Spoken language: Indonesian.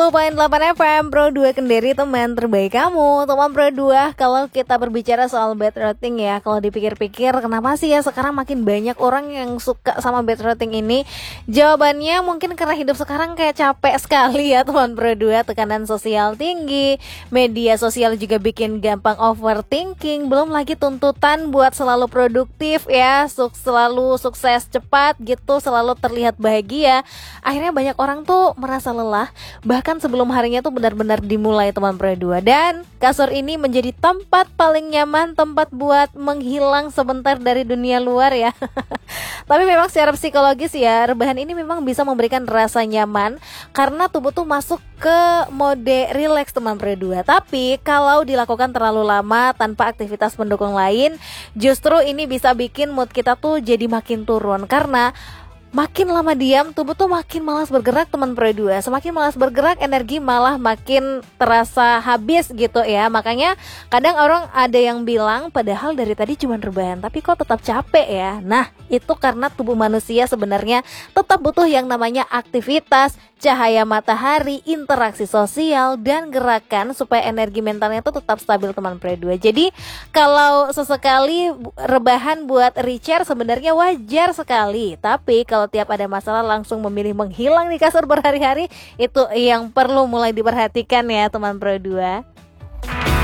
101,8 FM Pro 2 Kendari, teman terbaik kamu. Teman Pro 2, kalau kita berbicara soal bed rotting ya, kalau dipikir-pikir kenapa sih ya sekarang makin banyak orang yang suka sama bed rotting ini? Jawabannya mungkin karena hidup sekarang kayak capek sekali ya teman Pro 2. Tekanan sosial tinggi, media sosial juga bikin gampang overthinking, belum lagi tuntutan buat selalu produktif ya, selalu sukses cepat gitu, selalu terlihat bahagia. Akhirnya banyak orang tuh merasa lelah, bahkan sebelum harinya tuh benar-benar dimulai teman Pro 2. Dan kasur ini menjadi tempat paling nyaman, tempat buat menghilang sebentar dari dunia luar ya. Tapi memang secara psikologis ya, rebahan ini memang bisa memberikan rasa nyaman karena tubuh tuh masuk ke mode relax teman Pro 2. Tapi kalau dilakukan terlalu lama tanpa aktivitas pendukung lain, justru ini bisa bikin mood kita tuh jadi makin turun. Karena makin lama diam, tubuh tuh makin malas bergerak teman Pro 2. Semakin malas bergerak, energi malah makin terasa habis gitu ya. Makanya kadang orang ada yang bilang, padahal dari tadi cuma rebahan tapi kok tetap capek ya. Nah, itu karena tubuh manusia sebenarnya tetap butuh yang namanya aktivitas, cahaya matahari, interaksi sosial, dan gerakan supaya energi mentalnya tuh tetap stabil teman Pro 2. Jadi kalau sesekali rebahan buat recharge sebenarnya wajar sekali. Tapi kalau tiap ada masalah langsung memilih menghilang di kasur berhari-hari, itu yang perlu mulai diperhatikan ya teman Pro 2.